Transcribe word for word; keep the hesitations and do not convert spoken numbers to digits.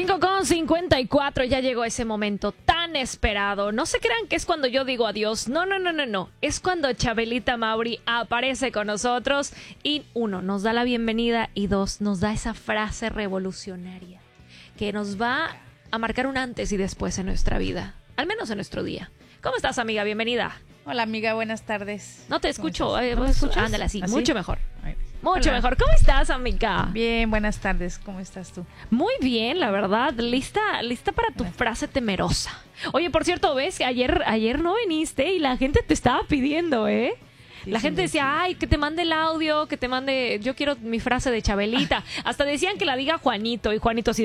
cinco con cincuenta y cuatro, ya llegó ese momento tan esperado. No se crean que es cuando yo digo adiós. No, no, no, no, no. Es cuando Chabelita Mauri aparece con nosotros y uno, nos da la bienvenida y dos, nos da esa frase revolucionaria que nos va a marcar un antes y después en nuestra vida, al menos en nuestro día. ¿Cómo estás, amiga? Bienvenida. Hola, amiga, buenas tardes. No te escucho. Eh, ¿No me escuchas? Ándale, así, ¿Así? mucho mejor. Ay, Mucho hola. mejor. ¿Cómo estás, amiga? Bien, buenas tardes. ¿Cómo estás tú? Muy bien, la verdad. Lista, lista para tu frase temerosa. Oye, por cierto, ves que ayer, ayer no viniste y la gente te estaba pidiendo, ¿eh? Sí, La sí, gente sí, decía, sí. ay, que te mande el audio, que te mande, yo quiero mi frase de Chabelita. Hasta decían que la diga Juanito y Juanito así.